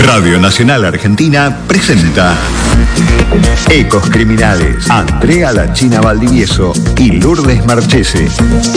Radio Nacional Argentina presenta Ecos Criminales. Andrea La China Valdivieso y Lourdes Marchese.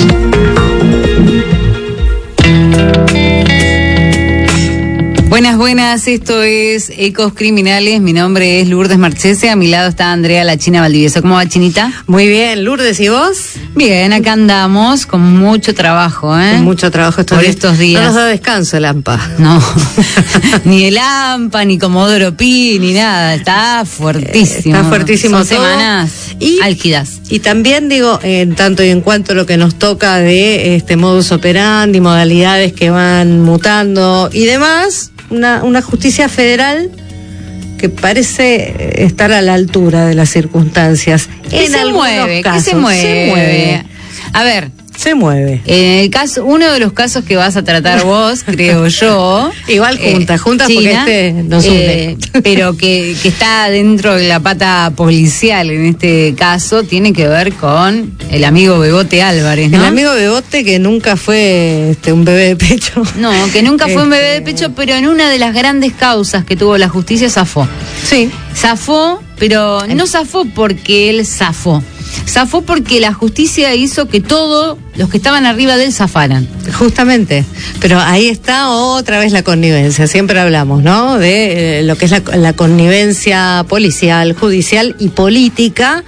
Buenas, esto es Ecos Criminales, mi nombre es Lourdes Marchese, a mi lado está Andrea La China Valdivieso. ¿Cómo va, Chinita? Muy bien, Lourdes, ¿y vos? Bien, acá andamos con mucho trabajo, Con mucho trabajo por estos días. No nos da descanso el AMPA. No, ni el AMPA, ni Comodoro Pi, ni nada, está fuertísimo. Está fuertísimo. Son semanas álgidas. Y también digo, en tanto y en cuanto lo que nos toca de este modus operandi, modalidades que van mutando y demás, una justicia federal que parece estar a la altura de las circunstancias. ¿Qué se mueve? ¿Qué se mueve? A ver. Se mueve. En el caso, uno de los casos que vas a tratar vos, creo yo. Igual juntas China, porque nos une. Pero que está dentro de la pata policial en este caso, tiene que ver con el amigo Bebote Álvarez, ¿no? El amigo Bebote que nunca fue un bebé de pecho. No, que nunca fue un bebé de pecho, pero en una de las grandes causas que tuvo la justicia zafó. Sí. Zafó, pero no zafó porque él zafó. Zafó porque la justicia hizo que todos los que estaban arriba de él zafaran. Justamente, pero ahí está otra vez la connivencia, siempre hablamos, ¿no? De lo que es la connivencia policial, judicial y política.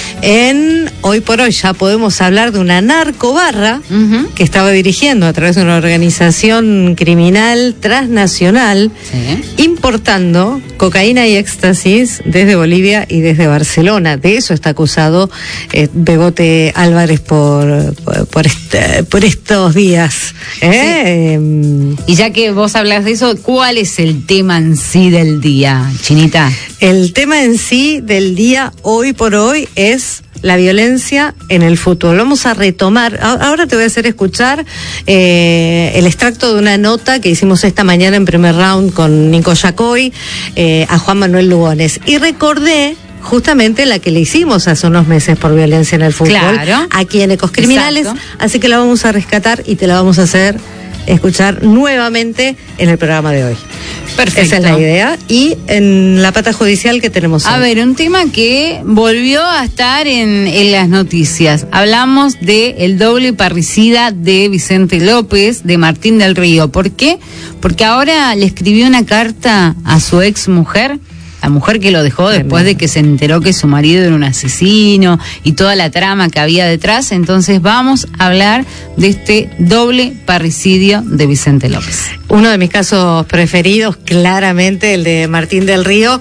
Hoy por hoy ya podemos hablar de una narcobarra que estaba dirigiendo a través de una organización criminal transnacional, importando cocaína y éxtasis desde Bolivia y desde Barcelona. De eso está acusado Bebote Álvarez por estos días. Y ya que vos hablas de eso, ¿cuál es el tema en sí del día, Chinita? El tema en sí del día, hoy por hoy, es la violencia en el fútbol. Vamos a retomar, ahora te voy a hacer escuchar el extracto de una nota que hicimos esta mañana en primer round con Nico Yacoy, a Juan Manuel Lugones. Y recordé justamente la que le hicimos hace unos meses por violencia en el fútbol, claro, aquí en Ecos Criminales. Exacto. Así que la vamos a rescatar y te la vamos a hacer escuchar nuevamente en el programa de hoy. Perfecto. Esa es la idea. Y en la pata judicial que tenemos hoy. A ver, un tema que volvió a estar en las noticias. Hablamos de el doble parricida de Vicente López, de Martín del Río. ¿Por qué? Porque ahora le escribió una carta a su ex mujer, la mujer que lo dejó después de que se enteró que su marido era un asesino y toda la trama que había detrás. Entonces vamos a hablar de este doble parricidio de Vicente López. Uno de mis casos preferidos, claramente, el de Martín del Río,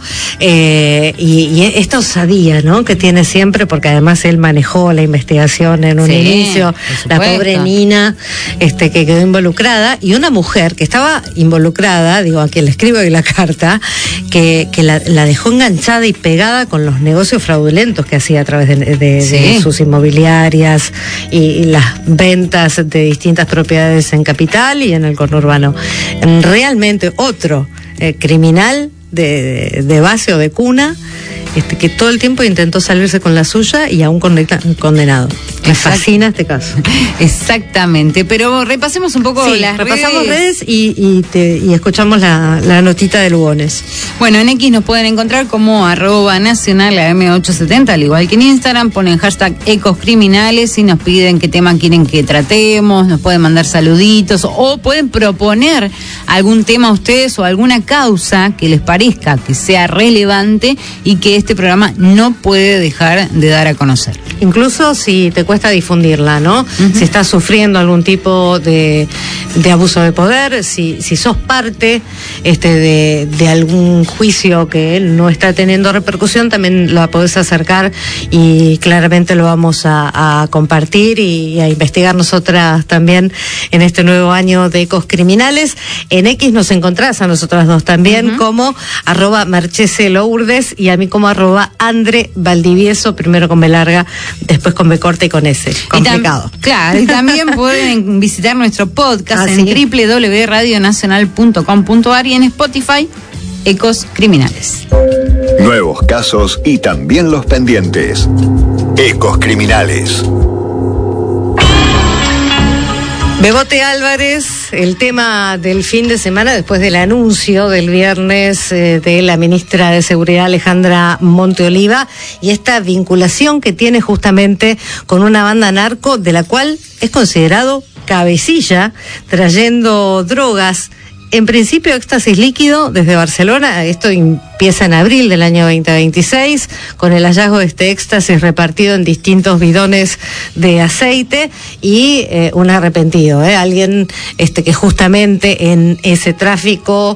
y esta osadía, ¿no?, que tiene siempre, porque además él manejó la investigación en un inicio, la pobre Nina, que quedó involucrada, y una mujer que estaba involucrada, digo, a quien le escribo la carta, que la dejó enganchada y pegada con los negocios fraudulentos que hacía a través de sus inmobiliarias y las ventas de distintas propiedades en Capital y en el conurbano. Realmente otro criminal de base o de cuna, que todo el tiempo intentó salirse con la suya y aún condenado. Me fascina este caso. Exactamente, pero repasemos un poco las redes y escuchamos la notita de Lugones. Bueno, en X nos pueden encontrar como @nacional AM870, al igual que en Instagram, ponen hashtag Ecos Criminales y nos piden qué tema quieren que tratemos, nos pueden mandar saluditos o pueden proponer algún tema a ustedes o alguna causa que les parezca que sea relevante y que este programa no puede dejar de dar a conocer. Incluso si te cuesta difundirla, ¿no? Si estás sufriendo algún tipo de abuso de poder, si sos parte de algún juicio que no está teniendo repercusión, también la podés acercar y claramente lo vamos a compartir y a investigar nosotras también en este nuevo año de Ecos Criminales. En X nos encontrás a nosotras dos también como @marcheselourdes y a mí como @Andre Valdivieso, primero con B larga, después con B corta y con S. Complicado. Claro, y también pueden visitar nuestro podcast en www.radionacional.com.ar y en Spotify, Ecos Criminales. Nuevos casos y también los pendientes. Ecos Criminales. Bebote Álvarez, el tema del fin de semana después del anuncio del viernes de la ministra de Seguridad Alejandra Monteoliva y esta vinculación que tiene justamente con una banda narco de la cual es considerado cabecilla, trayendo drogas, en principio éxtasis líquido desde Barcelona. Esto empieza en abril del año 2026 con el hallazgo de este éxtasis repartido en distintos bidones de aceite y un arrepentido, alguien que justamente en ese tráfico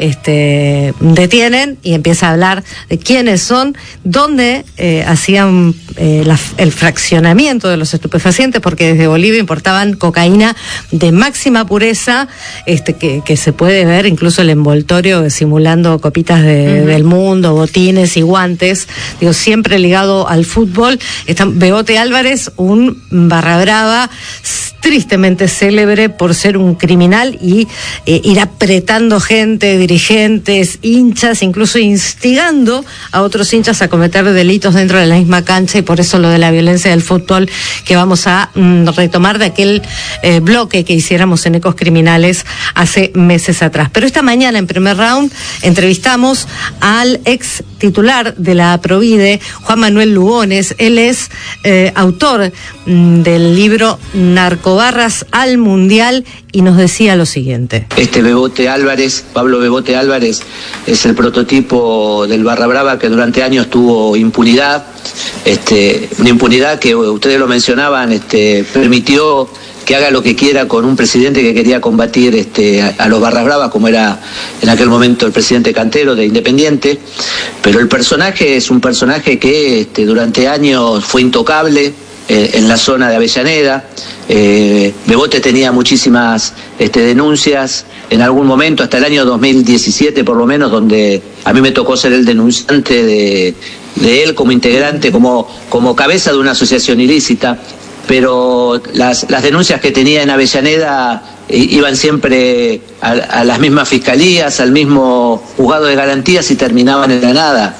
detienen y empieza a hablar de quiénes son, dónde hacían el fraccionamiento de los estupefacientes, porque desde Bolivia importaban cocaína de máxima pureza, que se puede ver incluso el envoltorio simulando copitas del mundo, botines y guantes, siempre ligado al fútbol. Bebote Álvarez, un barra brava tristemente célebre por ser un criminal y ir apretando gente, dirigentes, hinchas, incluso instigando a otros hinchas a cometer delitos dentro de la misma cancha, y por eso lo de la violencia del fútbol que vamos a retomar de aquel bloque que hiciéramos en Ecos Criminales hace meses atrás. Pero esta mañana, en primer round, entrevistamos al ex titular de la Provide, Juan Manuel Lugones. Él es autor del libro Narcobarras al Mundial y nos decía lo siguiente. Bebote Álvarez, Pablo Bebote Álvarez, es el prototipo del barra brava que durante años tuvo impunidad, una impunidad que ustedes lo mencionaban, permitió que haga lo que quiera con un presidente que quería combatir a los barras bravas, como era en aquel momento el presidente Cantero de Independiente. Pero el personaje es un personaje que durante años fue intocable en la zona de Avellaneda. Bebote tenía muchísimas denuncias en algún momento, hasta el año 2017 por lo menos, donde a mí me tocó ser el denunciante de él como integrante, como cabeza de una asociación ilícita. Pero las denuncias que tenía en Avellaneda iban siempre a las mismas fiscalías, al mismo juzgado de garantías y terminaban en la nada.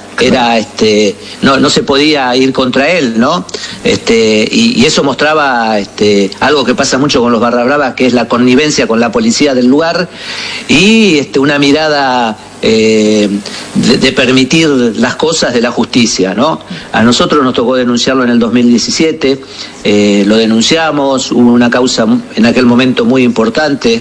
No se podía ir contra él, ¿no? Y eso mostraba algo que pasa mucho con los barra bravas, que es la connivencia con la policía del lugar y una mirada de permitir las cosas de la justicia, ¿no? A nosotros nos tocó denunciarlo en el 2017, lo denunciamos, hubo una causa en aquel momento muy importante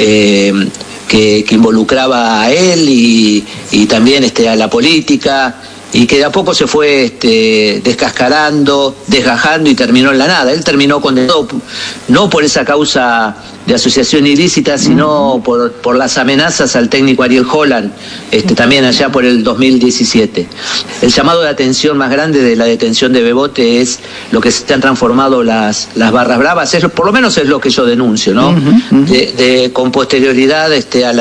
que involucraba a él y también a la política, y que de a poco se fue descascarando, desgajando y terminó en la nada. Él terminó condenado no por esa causa de asociación ilícita, sino por las amenazas al técnico Ariel Holland, también allá por el 2017. El llamado de atención más grande de la detención de Bebote es lo que se han transformado las barras bravas, por lo menos es lo que yo denuncio, ¿no? Con posterioridad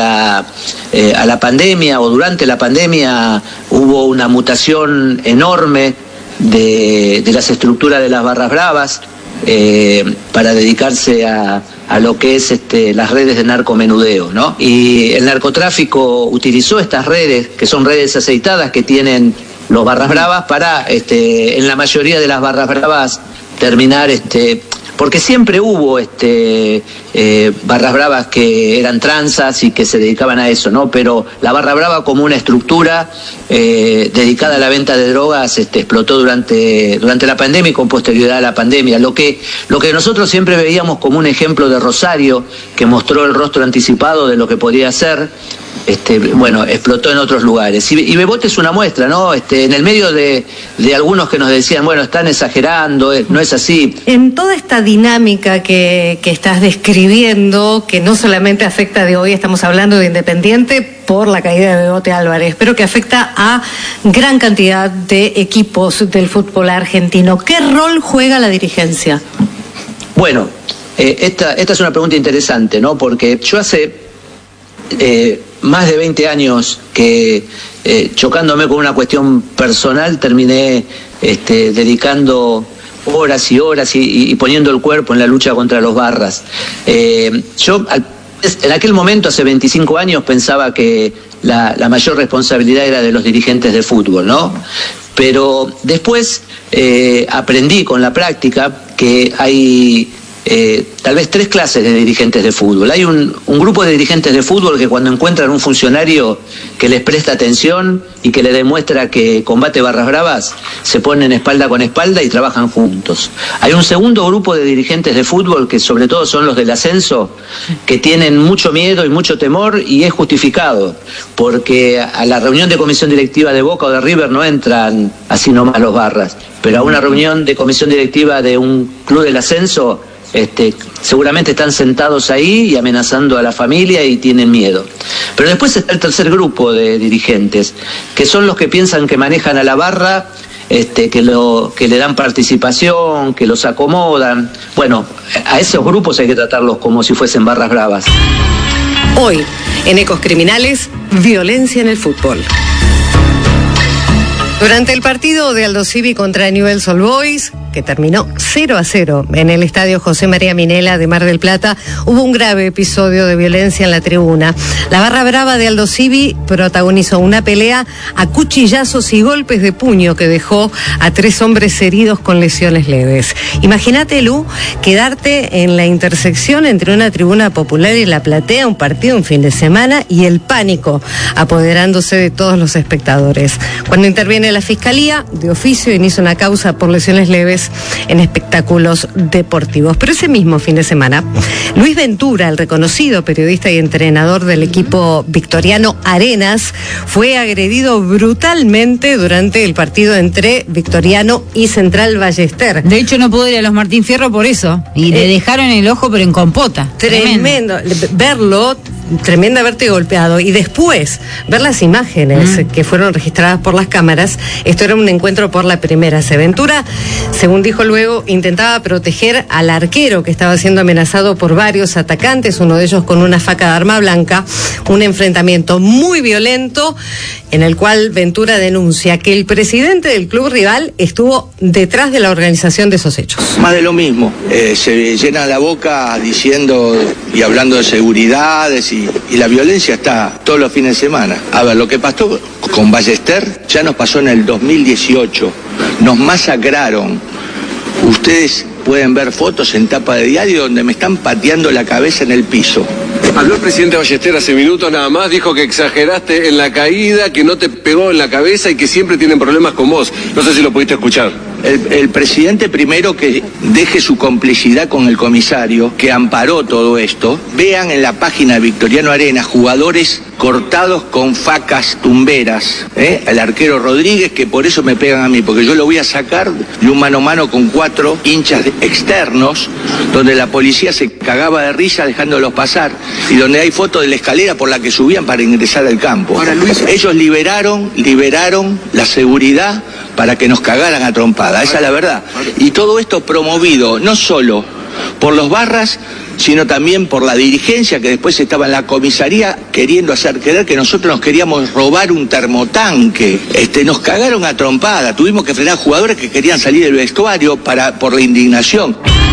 a la pandemia o durante la pandemia hubo una mutación enorme de las estructuras de las barras bravas para dedicarse a lo que es las redes de narcomenudeo, ¿no? Y el narcotráfico utilizó estas redes, que son redes aceitadas que tienen los barras bravas, para en la mayoría de las barras bravas terminar porque siempre hubo barras bravas que eran tranzas y que se dedicaban a eso, ¿no? Pero la barra brava como una estructura dedicada a la venta de drogas explotó durante la pandemia y con posterioridad a la pandemia. Lo que nosotros siempre veíamos como un ejemplo de Rosario, que mostró el rostro anticipado de lo que podía ser, explotó en otros lugares. Y Bebote es una muestra, ¿no? En el medio de algunos que nos decían, están exagerando, no es así. En toda esta dinámica que estás describiendo, que no solamente afecta de hoy, estamos hablando de Independiente por la caída de Bebote Álvarez, pero que afecta a gran cantidad de equipos del fútbol argentino, ¿qué rol juega la dirigencia? Bueno, esta es una pregunta interesante, ¿no? Porque yo hace más de 20 años que chocándome con una cuestión personal terminé dedicando horas y horas y poniendo el cuerpo en la lucha contra los barras. Yo en aquel momento, hace 25 años, pensaba que la mayor responsabilidad era de los dirigentes de fútbol, ¿no? Pero después aprendí con la práctica que hay tal vez 3 clases de dirigentes de fútbol. Hay un grupo de dirigentes de fútbol que cuando encuentran un funcionario que les presta atención y que le demuestra que combate barras bravas, se ponen espalda con espalda y trabajan juntos. Hay un segundo grupo de dirigentes de fútbol que sobre todo son los del ascenso, que tienen mucho miedo y mucho temor, y es justificado, porque a la reunión de comisión directiva de Boca o de River no entran así nomás los barras, pero a una reunión de comisión directiva de un club del ascenso, seguramente están sentados ahí y amenazando a la familia y tienen miedo. Pero después está el tercer grupo de dirigentes, que son los que piensan que manejan a la barra, que le dan participación, que los acomodan. Bueno, a esos grupos hay que tratarlos como si fuesen barras bravas. Hoy, en Ecos Criminales, violencia en el fútbol. Durante el partido de Aldo Civi contra Newell's Old Boys, que terminó 0-0 en el estadio José María Minella de Mar del Plata, hubo un grave episodio de violencia en la tribuna. La barra brava de Aldo Civi protagonizó una pelea a cuchillazos y golpes de puño que dejó a 3 hombres heridos con lesiones leves. Imagínate, Lu, quedarte en la intersección entre una tribuna popular y la platea, un partido, un fin de semana, y el pánico apoderándose de todos los espectadores. Cuando interviene la Fiscalía, de oficio inicia una causa por lesiones leves en espectáculos deportivos. Pero ese mismo fin de semana, Luis Ventura, el reconocido periodista y entrenador del equipo victoriano Arenas, fue agredido brutalmente durante el partido entre Victoriano y Central Ballester. De hecho, no pudo ir a los Martín Fierro por eso, y le dejaron el ojo pero en compota. Tremendo. Verlo, tremenda haberte golpeado, y después ver las imágenes que fueron registradas por las cámaras. Esto era un encuentro por la primera. Ventura, según dijo luego, intentaba proteger al arquero que estaba siendo amenazado por varios atacantes, uno de ellos con una faca de arma blanca. Un enfrentamiento muy violento en el cual Ventura denuncia que el presidente del club rival estuvo detrás de la organización de esos hechos. Más de lo mismo, se llena la boca diciendo y hablando de seguridades y la violencia está todos los fines de semana. A ver, lo que pasó con Ballester ya nos pasó en el 2018, nos masacraron. Ustedes pueden ver fotos en tapa de diario donde me están pateando la cabeza en el piso. Habló el presidente Ballester hace minutos nada más, dijo que exageraste en la caída, que no te pegó en la cabeza y que siempre tienen problemas con vos. No sé si lo pudiste escuchar. El presidente primero que deje su complicidad con el comisario que amparó todo esto. Vean en la página de Victoriano Arenas jugadores cortados con facas tumberas. El arquero Rodríguez, que por eso me pegan a mí, porque yo lo voy a sacar de un mano a mano con 4 hinchas externos, donde la policía se cagaba de risa dejándolos pasar, y donde hay fotos de la escalera por la que subían para ingresar al campo. Ahora, Luis, ellos liberaron la seguridad para que nos cagaran a trompada, esa es la verdad. Y todo esto promovido no solo por los barras, sino también por la dirigencia que después estaba en la comisaría queriendo hacer creer que nosotros nos queríamos robar un termotanque. Nos cagaron a trompada, tuvimos que frenar jugadores que querían salir del vestuario por la indignación.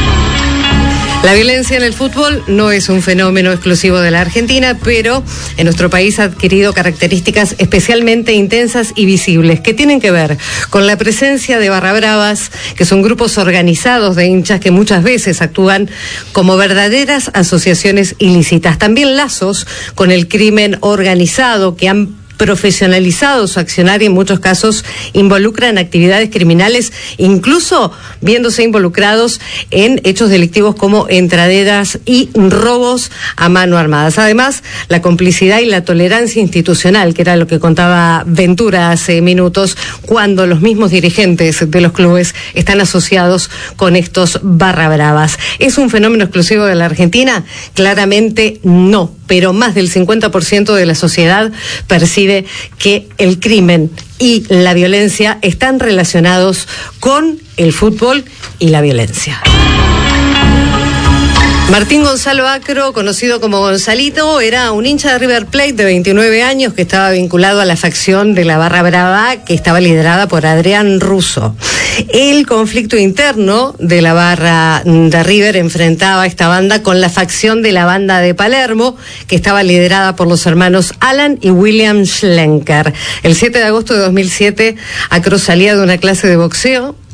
La violencia en el fútbol no es un fenómeno exclusivo de la Argentina, pero en nuestro país ha adquirido características especialmente intensas y visibles, que tienen que ver con la presencia de barra bravas, que son grupos organizados de hinchas que muchas veces actúan como verdaderas asociaciones ilícitas. También lazos con el crimen organizado, que han profesionalizado su accionar y en muchos casos involucran actividades criminales, incluso viéndose involucrados en hechos delictivos como entraderas y robos a mano armadas. Además, la complicidad y la tolerancia institucional, que era lo que contaba Ventura hace minutos, cuando los mismos dirigentes de los clubes están asociados con estos barra bravas. ¿Es un fenómeno exclusivo de la Argentina? Claramente no, pero más del 50% de la sociedad percibe que el crimen y la violencia están relacionados con el fútbol y la violencia. Martín Gonzalo Acro, conocido como Gonzalito, era un hincha de River Plate de 29 años que estaba vinculado a la facción de la Barra Brava, que estaba liderada por Adrián Russo. El conflicto interno de la barra de River enfrentaba a esta banda con la facción de la banda de Palermo, que estaba liderada por los hermanos Alan y William Schlenker. El 7 de agosto de 2007, Acro salía de una clase de boxeo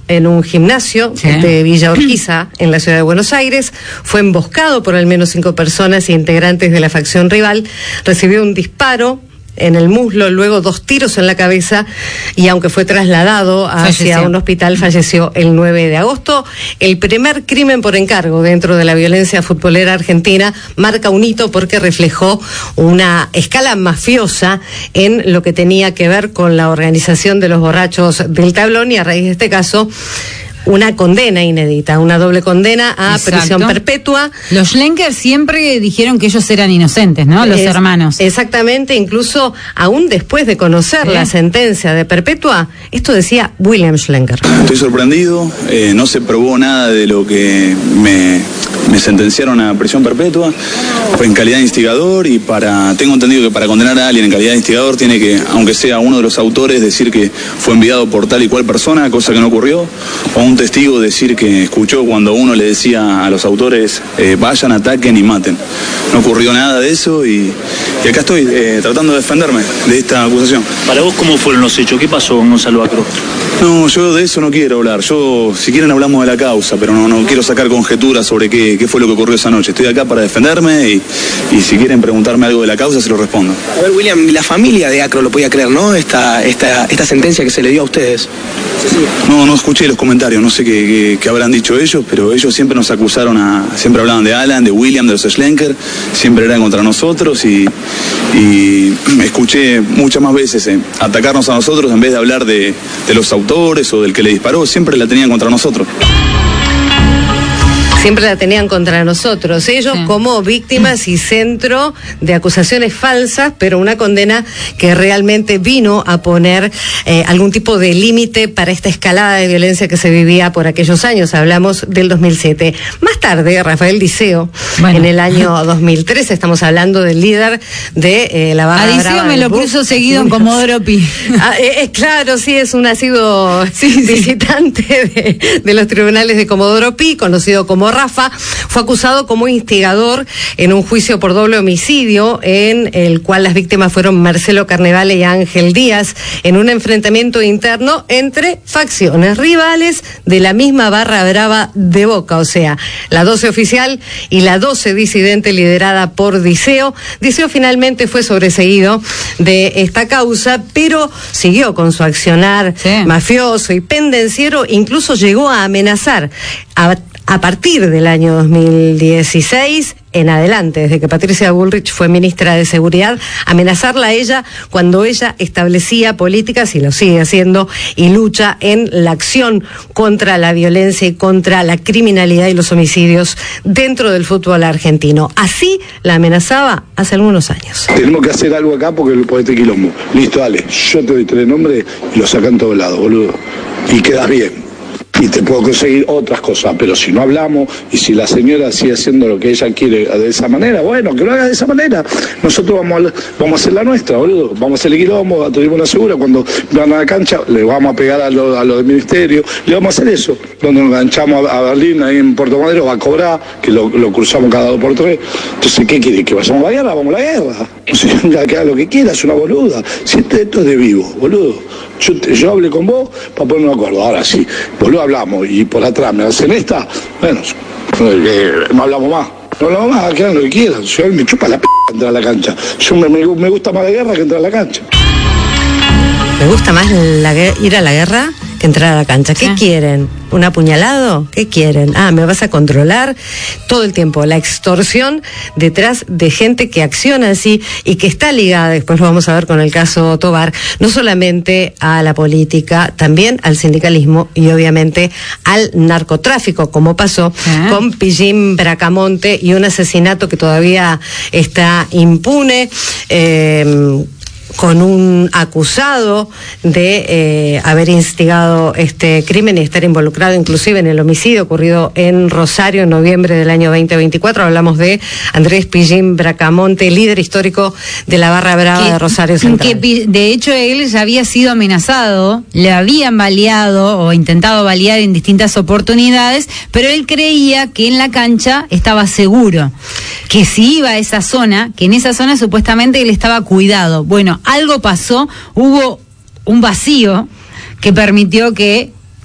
en un gimnasio de Villa Urquiza, en la ciudad de Buenos Aires. Fue emboscado por al menos 5 personas integrantes de la facción rival. Recibió un disparo en el muslo, luego 2 tiros en la cabeza, y aunque fue trasladado hacia un hospital, falleció el 9 de agosto. El primer crimen por encargo dentro de la violencia futbolera argentina marca un hito porque reflejó una escala mafiosa en lo que tenía que ver con la organización de los borrachos del tablón, y a raíz de este caso una condena inédita, una doble condena a prisión perpetua. Los Schlenker siempre dijeron que ellos eran inocentes, ¿no? Los hermanos. Exactamente, incluso aún después de conocer la sentencia de perpetua, esto decía William Schlenker. Estoy sorprendido, no se probó nada de lo que me sentenciaron a prisión perpetua. Fue en calidad de instigador, y tengo entendido que para condenar a alguien en calidad de instigador tiene que, aunque sea uno de los autores, decir que fue enviado por tal y cual persona, cosa que no ocurrió, o un testigo decir que escuchó cuando uno le decía a los autores vayan, ataquen y maten. No ocurrió nada de eso, y acá estoy tratando de defenderme de esta acusación. Para vos, ¿cómo fueron los hechos? ¿Qué pasó con Gonzalo Acro? No, yo de eso no quiero hablar. Si quieren hablamos de la causa, pero no quiero sacar conjeturas sobre qué fue lo que ocurrió esa noche. Estoy acá para defenderme, y si quieren preguntarme algo de la causa se lo respondo. A ver, William, la familia de Acro lo podía creer, ¿no? Esta sentencia que se le dio a ustedes. No escuché los comentarios, no sé qué habrán dicho ellos, pero ellos siempre nos acusaron siempre hablaban de Alan, de William, de los Schlenker, siempre eran contra nosotros, y escuché muchas más veces atacarnos a nosotros en vez de hablar de los autores o del que le disparó, siempre la tenían contra nosotros. Siempre la tenían contra nosotros, ellos como víctimas y centro de acusaciones falsas, pero una condena que realmente vino a poner algún tipo de límite para esta escalada de violencia que se vivía por aquellos años. Hablamos del 2007. Más tarde, Rafael Diceo, en el año 2013, estamos hablando del líder de la barra brava. A Diceo me lo cruzo seguido en Comodoro Pi. Claro, sí, es un asiduo visitante de los tribunales de Comodoro Pi, conocido como Rafa. Fue acusado como instigador en un juicio por doble homicidio en el cual las víctimas fueron Marcelo Carnevale y Ángel Díaz, en un enfrentamiento interno entre facciones rivales de la misma barra brava de Boca, o sea, la 12 oficial y la 12 disidente liderada por Diceo. Diceo finalmente fue sobreseído de esta causa, pero siguió con su accionar mafioso y pendenciero, incluso llegó a amenazar a partir del año 2016 en adelante, desde que Patricia Bullrich fue ministra de Seguridad, amenazarla a ella cuando ella establecía políticas, y lo sigue haciendo, y lucha en la acción contra la violencia y contra la criminalidad y los homicidios dentro del fútbol argentino. Así la amenazaba hace algunos años. Tenemos que hacer algo acá porque por este quilombo. Listo, dale, yo te doy 3 nombres y lo sacan todos lados, boludo. Y quedas bien. Y te puedo conseguir otras cosas, pero si no hablamos, y si la señora sigue haciendo lo que ella quiere de esa manera, bueno, que lo haga de esa manera. Nosotros vamos a hacer la nuestra, boludo. Vamos a hacer el quilombo, tuvimos una segura, cuando van a la cancha, le vamos a pegar a lo del ministerio, le vamos a hacer eso. Donde nos enganchamos a Berlín, ahí en Puerto Madero, va a cobrar, que lo cruzamos cada 2 por 3. Entonces, ¿qué quiere? ¿Que vayamos a la guerra? Vamos a la guerra. O sea, que haga lo que quiera, es una boluda. Si esto es de vivo, boludo. Yo hablé con vos para ponernos de acuerdo. Ahora sí, boludo, hablamos y por atrás me hacen esta, bueno, no hablamos más. No hablamos más, que hagan lo que quieran. Yo me chupa la p*** entrar a la cancha. Me gusta más la guerra que entrar a la cancha. Me gusta más ir a la guerra que entrar a la cancha. ¿Qué quieren? ¿Un apuñalado? ¿Qué quieren? ¿Me vas a controlar? Todo el tiempo la extorsión detrás de gente que acciona así y que está ligada, después lo vamos a ver con el caso Tobar, no solamente a la política, también al sindicalismo y obviamente al narcotráfico, como pasó con Pillín Bracamonte, y un asesinato que todavía está impune, con un acusado de haber instigado este crimen y estar involucrado inclusive en el homicidio ocurrido en Rosario en noviembre del año 2024. Hablamos de Andrés Pillín Bracamonte, líder histórico de la barra brava de Rosario Central. Que de hecho él ya había sido amenazado, le habían baleado o intentado balear en distintas oportunidades, pero él creía que en la cancha estaba seguro, que si iba a esa zona, que en esa zona supuestamente él estaba cuidado. Bueno, algo pasó, hubo un vacío que permitió que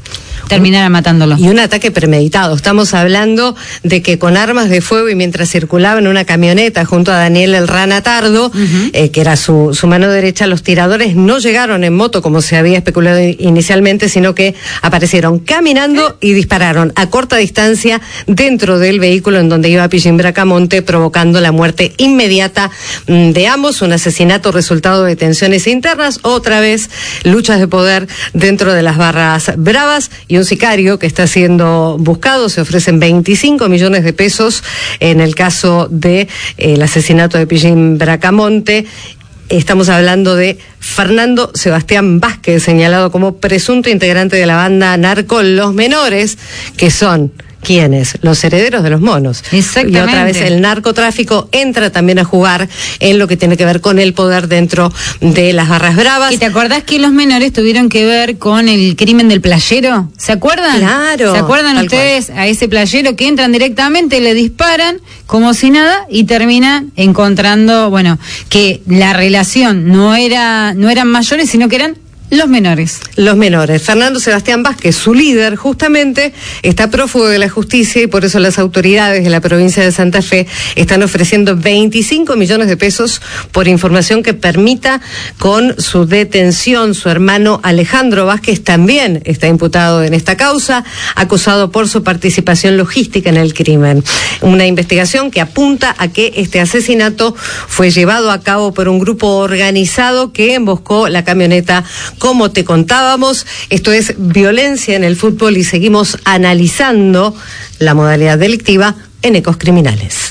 terminara matándolo. Y un ataque premeditado. Estamos hablando de que con armas de fuego y mientras circulaba en una camioneta junto a Daniel El Rana Tardo, que era su mano derecha, los tiradores no llegaron en moto como se había especulado inicialmente, sino que aparecieron caminando y dispararon a corta distancia dentro del vehículo en donde iba Pillín Bracamonte, provocando la muerte inmediata de ambos. Un asesinato resultado de tensiones internas, otra vez luchas de poder dentro de las barras bravas, y un sicario que está siendo buscado. Se ofrecen 25 millones de pesos en el caso de el asesinato de Pillín Bracamonte. Estamos hablando de Fernando Sebastián Vázquez, señalado como presunto integrante de la banda narco Los Menores, que son ¿quiénes? Los herederos de los monos. Exactamente. Y otra vez el narcotráfico entra también a jugar en lo que tiene que ver con el poder dentro de las barras bravas. ¿Y te acordás que Los Menores tuvieron que ver con el crimen del playero? ¿Se acuerdan? Claro. ¿Se acuerdan ustedes a ese playero que entran directamente, le disparan como si nada y terminan encontrando, bueno, que la relación no eran mayores, sino que eran los menores. Los menores. Fernando Sebastián Vázquez, su líder, justamente, está prófugo de la justicia y por eso las autoridades de la provincia de Santa Fe están ofreciendo 25 millones de pesos por información que permita con su detención. Su hermano Alejandro Vázquez también está imputado en esta causa, acusado por su participación logística en el crimen. Una investigación que apunta a que este asesinato fue llevado a cabo por un grupo organizado que emboscó la camioneta. Como te contábamos, esto es violencia en el fútbol y seguimos analizando la modalidad delictiva en Ecos Criminales.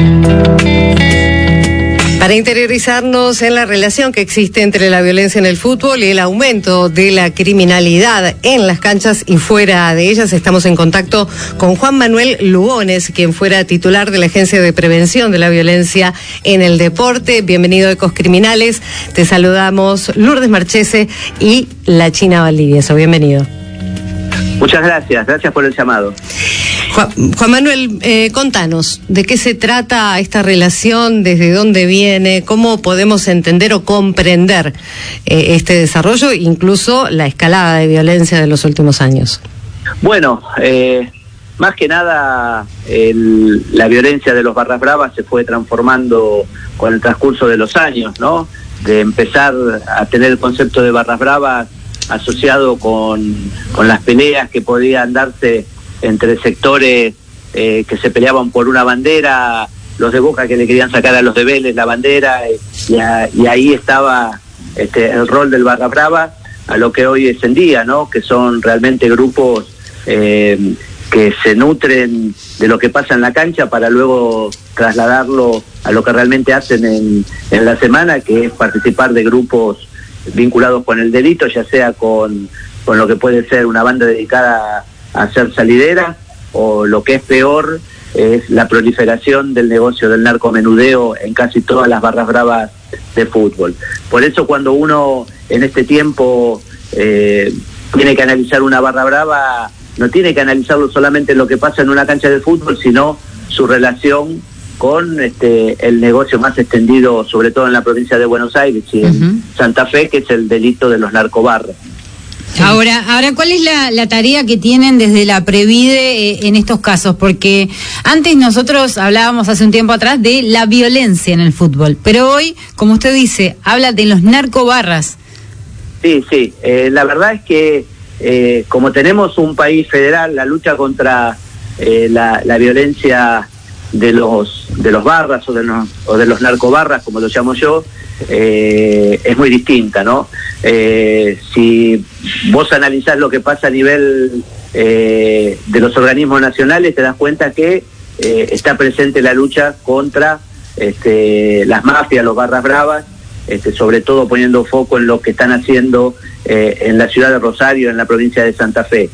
Para interiorizarnos en la relación que existe entre la violencia en el fútbol y el aumento de la criminalidad en las canchas y fuera de ellas, estamos en contacto con Juan Manuel Lugones, quien fuera titular de la Agencia de Prevención de la Violencia en el Deporte. Bienvenido a Ecos Criminales. Te saludamos Lourdes Marchese y la China Valdivieso. Bienvenido. Muchas gracias por el llamado. Juan Manuel, contanos, ¿de qué se trata esta relación? ¿Desde dónde viene? ¿Cómo podemos entender o comprender este desarrollo, incluso la escalada de violencia de los últimos años? Bueno, más que nada la violencia de los barras bravas se fue transformando con el transcurso de los años, ¿no? De empezar a tener el concepto de barras bravas asociado con las peleas que podían darse entre sectores que se peleaban por una bandera, los de Boca que le querían sacar a los de Vélez la bandera, y ahí estaba el rol del barra brava, a lo que hoy es en día, ¿no? Que son realmente grupos que se nutren de lo que pasa en la cancha para luego trasladarlo a lo que realmente hacen en la semana, que es participar de grupos vinculados con el delito, ya sea con lo que puede ser una banda dedicada a hacer salidera, o lo que es peor es la proliferación del negocio del narcomenudeo en casi todas las barras bravas de fútbol. Por eso cuando uno en este tiempo tiene que analizar una barra brava, no tiene que analizarlo solamente lo que pasa en una cancha de fútbol, sino su relación con el negocio más extendido, sobre todo en la provincia de Buenos Aires y en Santa Fe, que es el delito de los narcobarras. Ahora, ¿cuál es la tarea que tienen desde la Previde en estos casos? Porque antes nosotros hablábamos hace un tiempo atrás de la violencia en el fútbol, pero hoy, como usted dice, habla de los narcobarras. Sí, la verdad es que como tenemos un país federal, la lucha contra la violencia de los barras o de los narcobarras, como lo llamo yo, es muy distinta, ¿no? Si vos analizás lo que pasa a nivel de los organismos nacionales, te das cuenta que está presente la lucha contra las mafias, los barras bravas, sobre todo poniendo foco en lo que están haciendo en la ciudad de Rosario, en la provincia de Santa Fe.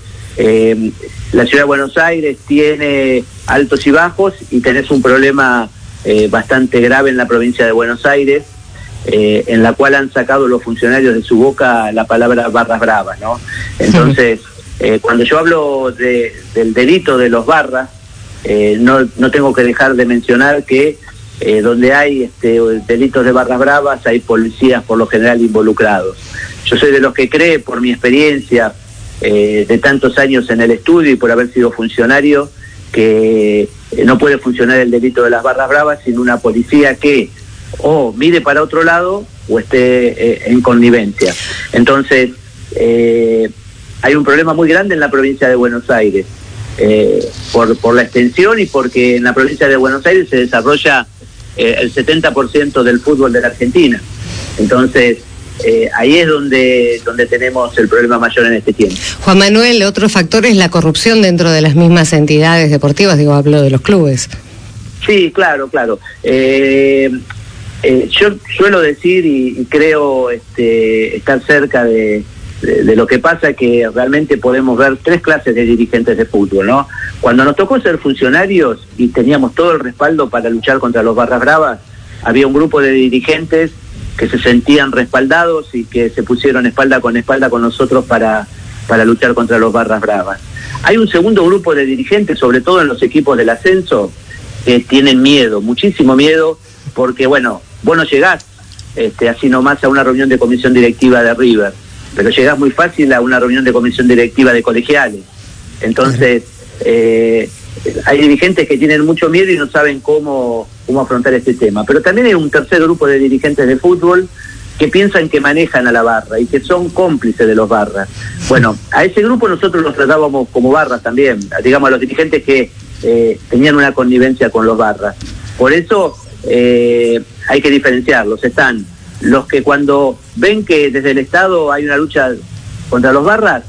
La ciudad de Buenos Aires tiene altos y bajos, y tenés un problema bastante grave en la provincia de Buenos Aires, en la cual han sacado los funcionarios de su boca la palabra barras bravas, ¿no? Entonces, cuando yo hablo del delito de los barras, no tengo que dejar de mencionar que donde hay delitos de barras bravas hay policías por lo general involucrados. Yo soy de los que cree, por mi experiencia de tantos años en el estudio y por haber sido funcionario, que no puede funcionar el delito de las barras bravas sin una policía que o mire para otro lado o esté en connivencia. Entonces, hay un problema muy grande en la provincia de Buenos Aires, por la extensión y porque en la provincia de Buenos Aires se desarrolla el 70% del fútbol de la Argentina. Entonces, ahí es donde tenemos el problema mayor en este tiempo. Juan Manuel, otro factor es la corrupción dentro de las mismas entidades deportivas, hablo de los clubes. Sí, claro. Yo suelo decir y creo estar cerca de lo que pasa, que realmente podemos ver tres clases de dirigentes de fútbol, ¿no? Cuando nos tocó ser funcionarios y teníamos todo el respaldo para luchar contra los barras bravas, había un grupo de dirigentes que se sentían respaldados y que se pusieron espalda con nosotros para luchar contra los barras bravas. Hay un segundo grupo de dirigentes, sobre todo en los equipos del ascenso, que tienen miedo, muchísimo miedo, porque vos no llegás así nomás a una reunión de comisión directiva de River, pero llegás muy fácil a una reunión de comisión directiva de Colegiales. Entonces, hay dirigentes que tienen mucho miedo y no saben cómo afrontar este tema. Pero también hay un tercer grupo de dirigentes de fútbol que piensan que manejan a la barra y que son cómplices de los barras. Bueno, a ese grupo nosotros los tratábamos como barras también, digamos, a los dirigentes que tenían una connivencia con los barras. Por eso hay que diferenciarlos. Están los que cuando ven que desde el Estado hay una lucha contra los barras,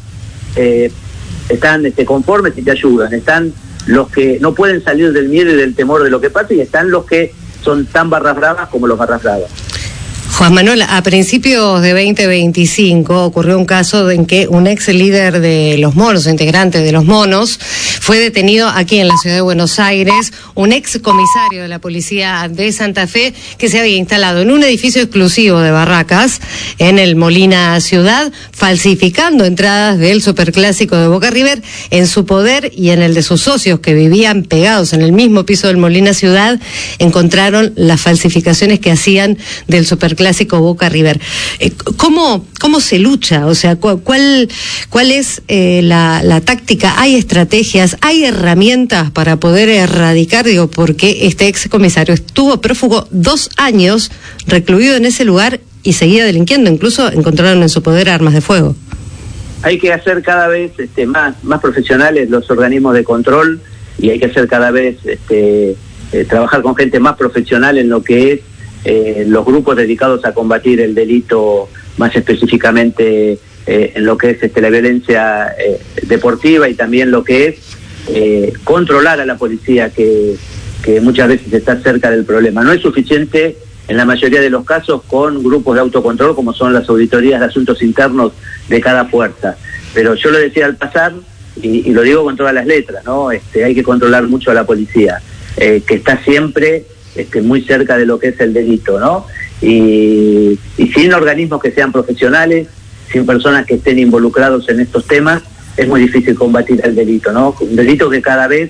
están conformes y te ayudan. Están los que no pueden salir del miedo y del temor de lo que pasa, y están los que son tan barras bravas como los barras bravas. Juan Manuel, a principios de 2025 ocurrió un caso en que un ex líder de los Monos, integrante de los Monos, fue detenido aquí en la ciudad de Buenos Aires, un ex comisario de la policía de Santa Fe que se había instalado en un edificio exclusivo de barracas en el Molina Ciudad, falsificando entradas del Superclásico de Boca River en su poder y en el de sus socios que vivían pegados en el mismo piso del Molina Ciudad. Encontraron las falsificaciones que hacían del Superclásico Boca River. ¿Cómo se lucha? O sea, ¿cuál es la táctica? ¿Hay estrategias? ¿Hay herramientas para poder erradicar? Porque este ex comisario estuvo prófugo 2 años recluido en ese lugar y seguía delinquiendo. Incluso encontraron en su poder armas de fuego. Hay que hacer cada vez más profesionales los organismos de control, y hay que hacer cada vez trabajar con gente más profesional en lo que es los grupos dedicados a combatir el delito, más específicamente en lo que es la violencia deportiva, y también lo que es controlar a la policía, que muchas veces está cerca del problema. No es suficiente en la mayoría de los casos con grupos de autocontrol como son las auditorías de asuntos internos de cada fuerza, pero yo lo decía al pasar y lo digo con todas las letras, ¿no? Hay que controlar mucho a la policía, que está siempre muy cerca de lo que es el delito, ¿no? Y sin organismos que sean profesionales, sin personas que estén involucrados en estos temas, es muy difícil combatir el delito, ¿no? Un delito que cada vez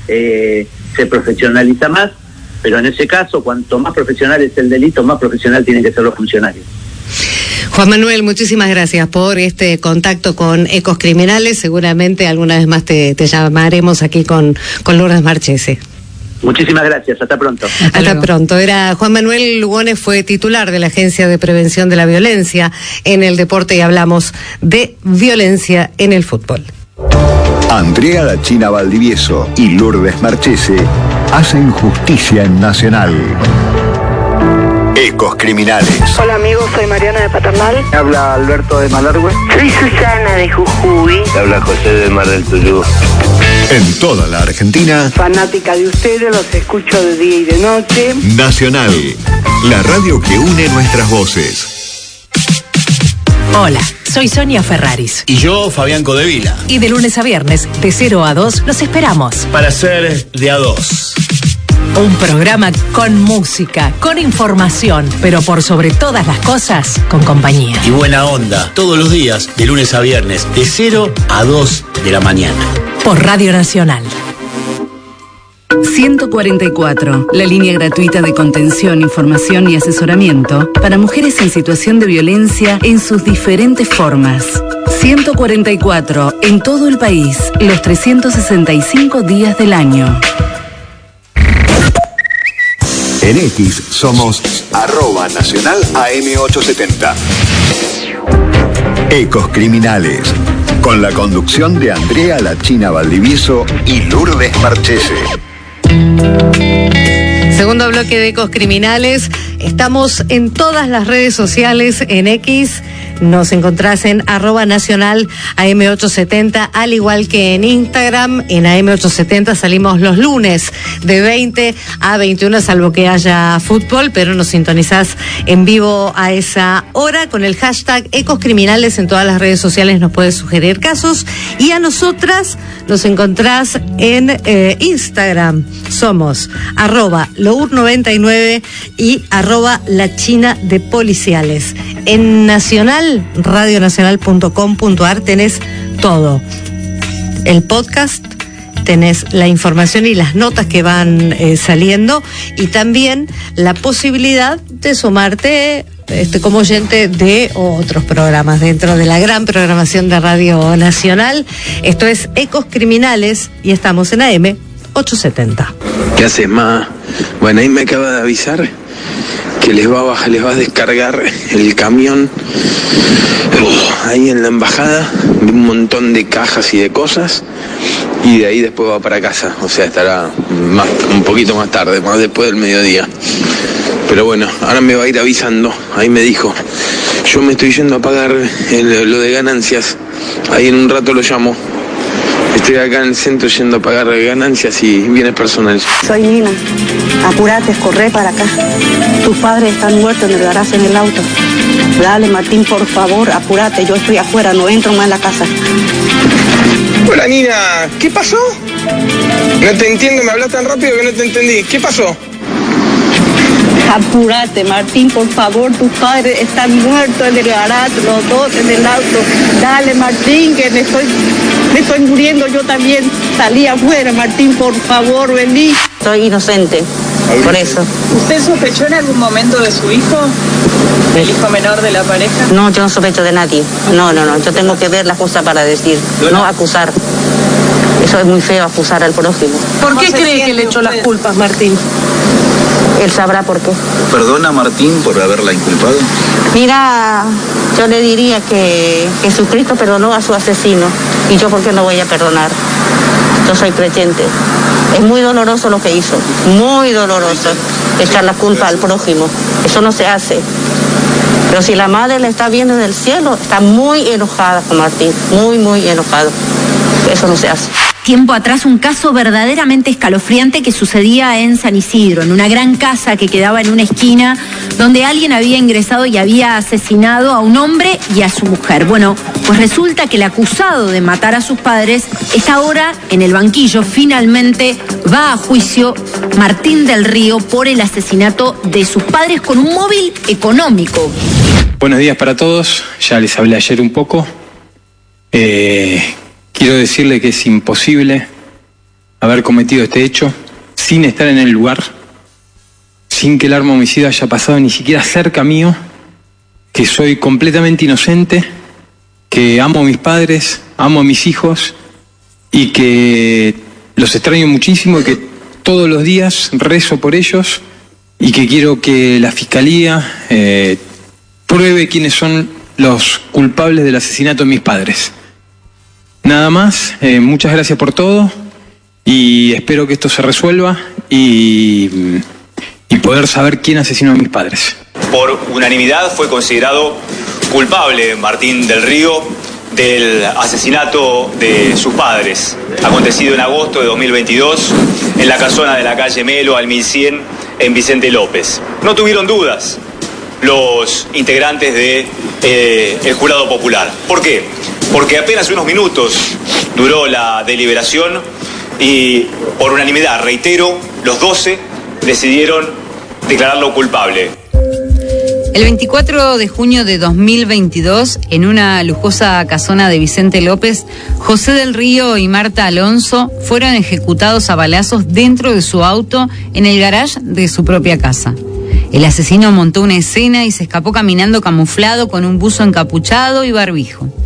se profesionaliza más, pero en ese caso, cuanto más profesional es el delito, más profesional tienen que ser los funcionarios. Juan Manuel, muchísimas gracias por este contacto con Ecos Criminales. Seguramente alguna vez más te llamaremos aquí con Lourdes Marchese. Muchísimas gracias, hasta pronto. Hasta pronto. Era Juan Manuel Lugones, fue titular de la Agencia de Prevención de la Violencia en el Deporte, y hablamos de violencia en el fútbol. Andrea La China Valdivieso y Lourdes Marchese hacen justicia en Nacional. Ecos Criminales. Hola amigos, soy Mariana de Paternal. Habla Alberto de Malargüe. Soy Susana de Jujuy. Habla José de Mar del Tuyú. En toda la Argentina. Fanática de ustedes, los escucho de día y de noche. Nacional, la radio que une nuestras voces. Hola, soy Sonia Ferraris. Y yo, Fabián Codevila. Y de lunes a viernes, de 0 a 2, los esperamos. Para ser de a 2. Un programa con música, con información, pero por sobre todas las cosas, con compañía. Y buena onda, todos los días, de lunes a viernes, de 0 a 2 de la mañana. Por Radio Nacional. 144, la línea gratuita de contención, información y asesoramiento para mujeres en situación de violencia en sus diferentes formas. 144 en todo el país, los 365 días del año. En X somos @Nacional AM870. Ecos Criminales, con la conducción de Andrea La China Valdivieso y Lourdes Marchese. Segundo bloque de Ecos Criminales. Estamos en todas las redes sociales, en X. Nos encontrás en @Nacional AM870, al igual que en Instagram. En AM870 salimos los lunes de 20 a 21, salvo que haya fútbol, pero nos sintonizás en vivo a esa hora con el hashtag Ecos Criminales. En todas las redes sociales nos puedes sugerir casos. Y a nosotras nos encontrás en Instagram. Somos @Lour99 y @La China de Policiales. En Nacional, radionacional.com.ar, tenés todo. El podcast, tenés la información y las notas que van saliendo, y también la posibilidad de sumarte como oyente de otros programas dentro de la gran programación de Radio Nacional. Esto es Ecos Criminales y estamos en AM870. ¿Qué haces, ma? Bueno, ahí me acaba de avisar que les va a descargar el camión ahí en la embajada, un montón de cajas y de cosas, y de ahí después va para casa. O sea, estará un poquito más tarde, más después del mediodía. Pero bueno, ahora me va a ir avisando. Ahí me dijo, yo me estoy yendo a pagar lo de ganancias, ahí en un rato lo llamo. Estoy acá en el centro yendo a pagar ganancias y bienes personales. Soy Nina. Apurate, corre para acá. Tus padres están muertos en el garaje, en el auto. Dale, Martín, por favor, apurate. Yo estoy afuera, no entro más en la casa. Hola, Nina. ¿Qué pasó? No te entiendo, me hablas tan rápido que no te entendí. ¿Qué pasó? Apúrate, Martín, por favor, tus padres están muertos en el garaje, los dos en el auto. Dale, Martín, que me estoy muriendo yo también. Salí afuera, Martín, por favor, vení. Soy inocente, por eso. ¿Usted sospechó en algún momento de su hijo? ¿El hijo menor de la pareja? No, yo no sospecho de nadie. No, yo tengo que ver las cosas para decir, no acusar. Eso es muy feo, acusar al prójimo. ¿Por qué cree que le echó las culpas, Martín? Él sabrá por qué. ¿Perdona a Martín por haberla inculpado? Mira, yo le diría que Jesucristo perdonó a su asesino. ¿Y yo por qué no voy a perdonar? Yo soy creyente. Es muy doloroso lo que hizo. Muy doloroso. Echar la culpa al prójimo. Eso no se hace. Pero si la madre le está viendo del cielo, está muy enojada con Martín. Muy, muy enojado. Eso no se hace. Tiempo atrás, un caso verdaderamente escalofriante que sucedía en San Isidro, en una gran casa que quedaba en una esquina, donde alguien había ingresado y había asesinado a un hombre y a su mujer. Bueno, pues resulta que el acusado de matar a sus padres está ahora en el banquillo. Finalmente va a juicio Martín del Río por el asesinato de sus padres con un móvil económico. Buenos días para todos, ya les hablé ayer un poco. Quiero decirle que es imposible haber cometido este hecho sin estar en el lugar, sin que el arma homicida haya pasado ni siquiera cerca mío, que soy completamente inocente, que amo a mis padres, amo a mis hijos y que los extraño muchísimo y que todos los días rezo por ellos y que quiero que la Fiscalía pruebe quiénes son los culpables del asesinato de mis padres. Nada más, muchas gracias por todo y espero que esto se resuelva y poder saber quién asesinó a mis padres. Por unanimidad fue considerado culpable Martín del Río del asesinato de sus padres, acontecido en agosto de 2022 en la casona de la calle Melo al 1100 en Vicente López. No tuvieron dudas los integrantes del jurado popular. ¿Por qué? Porque apenas unos minutos duró la deliberación y por unanimidad, reitero, los 12 decidieron declararlo culpable. El 24 de junio de 2022, en una lujosa casona de Vicente López, José del Río y Marta Alonso fueron ejecutados a balazos dentro de su auto en el garage de su propia casa. El asesino montó una escena y se escapó caminando camuflado con un buzo encapuchado y barbijo.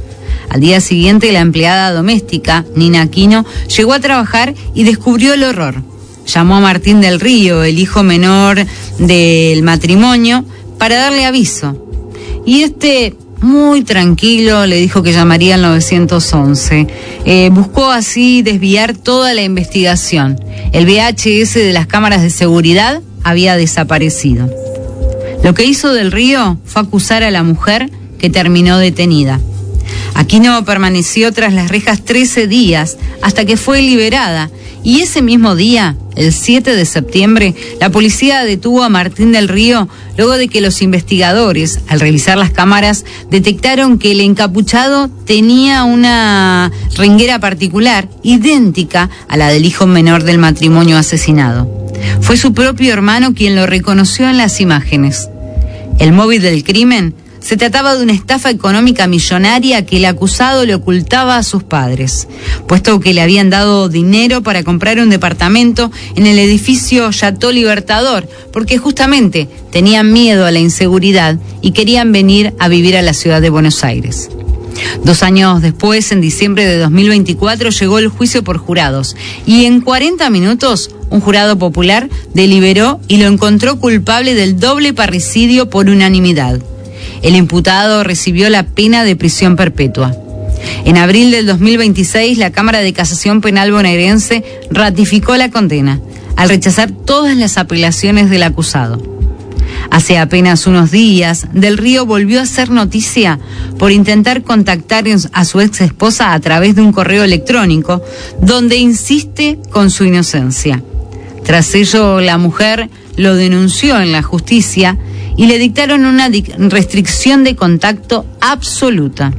Al día siguiente, la empleada doméstica, Nina Aquino, llegó a trabajar y descubrió el horror. Llamó a Martín del Río, el hijo menor del matrimonio, para darle aviso. Y muy tranquilo, le dijo que llamaría al 911. Buscó así desviar toda la investigación. El VHS de las cámaras de seguridad había desaparecido. Lo que hizo Del Río fue acusar a la mujer, que terminó detenida. Aquino permaneció tras las rejas 13 días hasta que fue liberada, y ese mismo día, el 7 de septiembre, la policía detuvo a Martín del Río luego de que los investigadores, al revisar las cámaras, detectaron que el encapuchado tenía una renguera particular, idéntica a la del hijo menor del matrimonio asesinado. Fue su propio hermano quien lo reconoció en las imágenes. El móvil del crimen se trataba de una estafa económica millonaria que el acusado le ocultaba a sus padres, puesto que le habían dado dinero para comprar un departamento en el edificio Chateau Libertador, porque justamente tenían miedo a la inseguridad y querían venir a vivir a la ciudad de Buenos Aires. 2 años después, en diciembre de 2024, llegó el juicio por jurados, y en 40 minutos un jurado popular deliberó y lo encontró culpable del doble parricidio por unanimidad. El imputado recibió la pena de prisión perpetua. En abril del 2026, la Cámara de Casación Penal bonaerense ratificó la condena, al rechazar todas las apelaciones del acusado. Hace apenas unos días, Del Río volvió a hacer noticia por intentar contactar a su ex esposa a través de un correo electrónico, donde insiste con su inocencia. Tras ello, la mujer lo denunció en la justicia y le dictaron una restricción de contacto absoluta.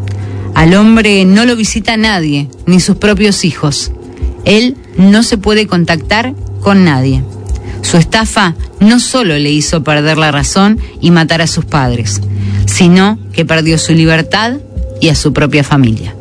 Al hombre no lo visita nadie, ni sus propios hijos. Él no se puede contactar con nadie. Su estafa no solo le hizo perder la razón y matar a sus padres, sino que perdió su libertad y a su propia familia.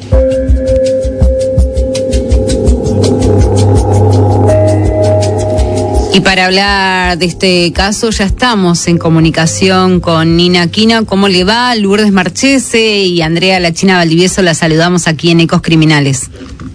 Y para hablar de este caso ya estamos en comunicación con Nina Aquino. ¿Cómo le va? Lourdes Marchese y Andrea La China Valdivieso, la saludamos aquí en Ecos Criminales.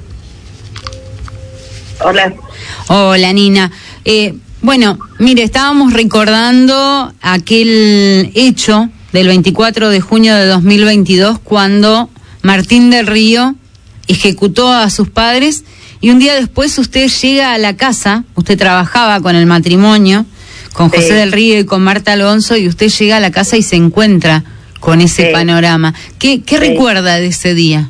Hola. Hola, Nina. Bueno, mire, estábamos recordando aquel hecho del 24 de junio de 2022 cuando Martín del Río ejecutó a sus padres. Y un día después usted llega a la casa, usted trabajaba con el matrimonio, con José del Río y con Marta Alonso, y usted llega a la casa y se encuentra con ese panorama. ¿Qué recuerda de ese día?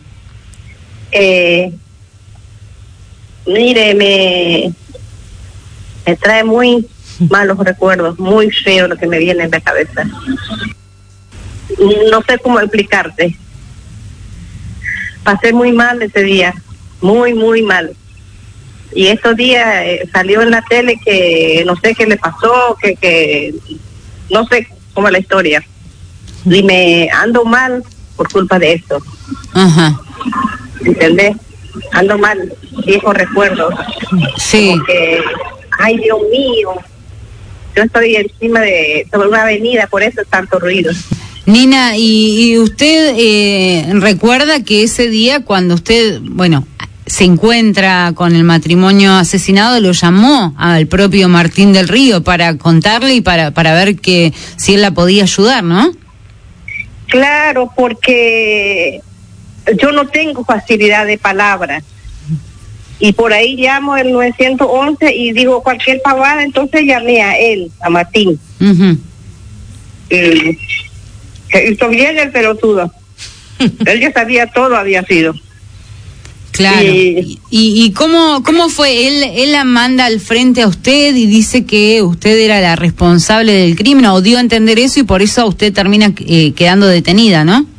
Mire, me trae muy malos recuerdos, muy feo lo que me viene en la cabeza. No sé cómo explicarte. Pasé muy mal ese día. Muy, muy mal. Y estos días salió en la tele que no sé qué le pasó, que no sé cómo es la historia. Y me ando mal por culpa de esto. Ajá. ¿Entendés? Ando mal, viejos recuerdos. Sí. Porque, ay, Dios mío, yo estoy encima sobre una avenida, por eso es tanto ruido. Nina, ¿y usted recuerda que ese día cuando usted, se encuentra con el matrimonio asesinado, lo llamó al propio Martín del Río para contarle y para ver si él la podía ayudar, ¿no? Claro, porque yo no tengo facilidad de palabras. Y por ahí llamo el 911 y digo cualquier pavada, entonces llamé a él, a Martín. Uh-huh. Hizo bien el pelotudo. Él ya sabía todo, había sido. Claro. ¿Y cómo fue? Él la manda al frente a usted y dice que usted era la responsable del crimen, o dio a entender eso y por eso usted termina quedando detenida, ¿no?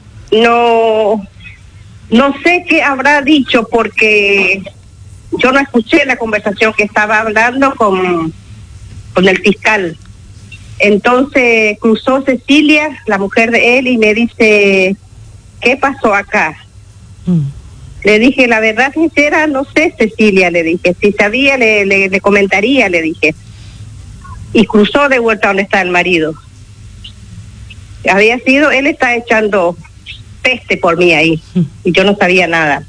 No sé qué habrá dicho porque yo no escuché la conversación que estaba hablando con el fiscal. Entonces cruzó Cecilia, la mujer de él, y me dice, ¿qué pasó acá? Le dije, la verdad sincera, no sé, Cecilia, le dije. Si sabía, le comentaría, le dije. Y cruzó de vuelta donde está el marido. Había sido, él está echando peste por mí ahí, y yo no sabía nada.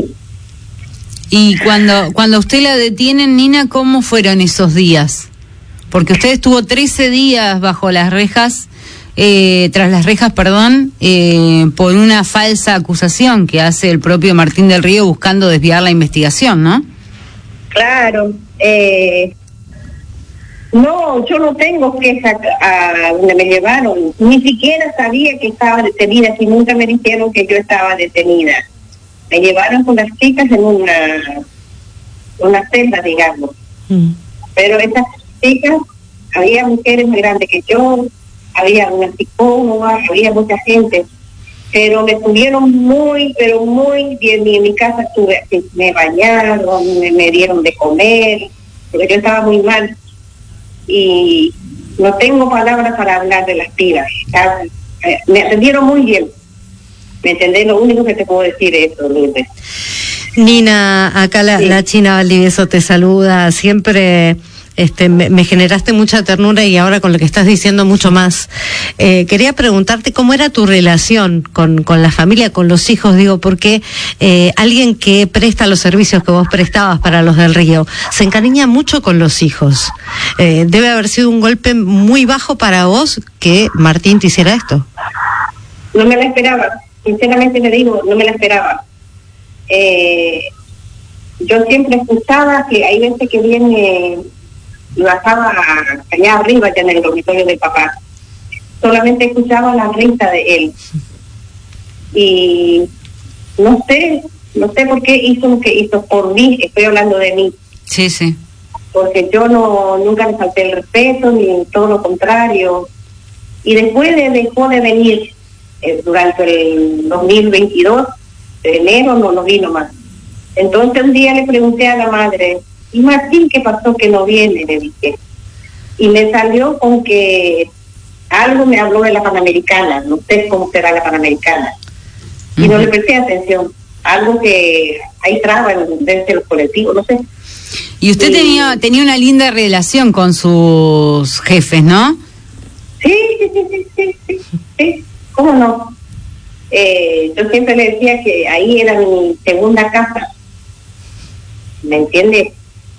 Y cuando usted la detienen, Nina, ¿cómo fueron esos días? Porque usted estuvo 13 días bajo las rejas, tras las rejas, perdón, por una falsa acusación que hace el propio Martín del Río buscando desviar la investigación, ¿no? Claro, no, yo no tengo queja a donde me llevaron, ni siquiera sabía que estaba detenida, si nunca me dijeron que yo estaba detenida. Me llevaron con las chicas en una celda, digamos. Pero esas chicas, había mujeres muy grandes que yo, había una psicóloga, había mucha gente, pero me tuvieron muy, pero muy bien. Y en mi casa me bañaron, me dieron de comer, porque yo estaba muy mal. Y no tengo palabras para hablar de las pibas. Me atendieron muy bien. ¿Me entendés? Lo único que te puedo decir es eso, Lourdes. Nina, acá la China Valdivieso te saluda. Siempre me generaste mucha ternura y ahora con lo que estás diciendo mucho más. Quería preguntarte cómo era tu relación con la familia, con los hijos, digo, porque alguien que presta los servicios que vos prestabas para los del Río se encariña mucho con los hijos. Debe haber sido un golpe muy bajo para vos que Martín te hiciera esto. No me la esperaba, sinceramente le digo, no me la esperaba. Yo siempre escuchaba que hay veces que viene y bajaba allá arriba, ya en el dormitorio de papá. Solamente escuchaba la risa de él. Y no sé por qué hizo lo que hizo por mí, estoy hablando de mí. Sí, sí. Porque yo nunca le falté el respeto, ni todo lo contrario. Y después dejó de venir durante el 2022, de enero no vino más. Entonces un día le pregunté a la madre, ¿y Martín qué pasó que no viene? Le dije. Y me salió con que algo me habló de la Panamericana, no sé cómo será la Panamericana. Y no le presté atención. Algo que hay trabas desde los colectivos, no sé. Y usted tenía una linda relación con sus jefes, ¿no? Sí, ¿cómo no? Yo siempre le decía que ahí era mi segunda casa, ¿me entiende?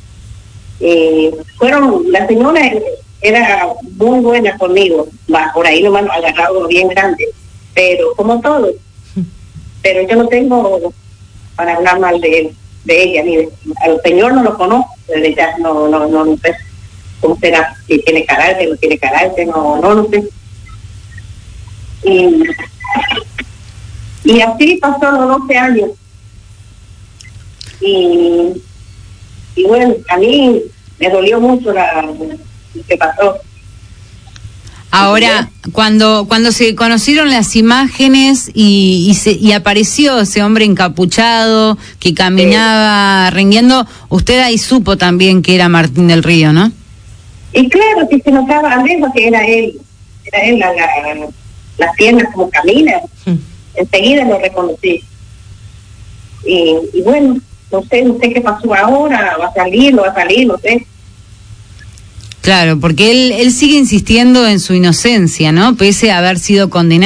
La señora era muy buena conmigo, por ahí nomás nos agarraba bien grande, pero como todo, pero yo no tengo para hablar mal de ella, ni al señor no lo conozco, desde ya no sé cómo será, si tiene carácter, no tiene carácter, no sé. Y así pasó los 12 años. Y bueno, a mí me dolió mucho lo que pasó. Ahora, cuando se conocieron las imágenes y apareció ese hombre encapuchado que caminaba rengueando, usted ahí supo también que era Martín del Río, ¿no? Y claro, que se notaba a lejos que era él las piernas como camina. Enseguida lo reconocí. Y bueno, no sé qué pasó ahora, va a salir, no sé. Claro, porque él sigue insistiendo en su inocencia, ¿no? Pese a haber sido condenado.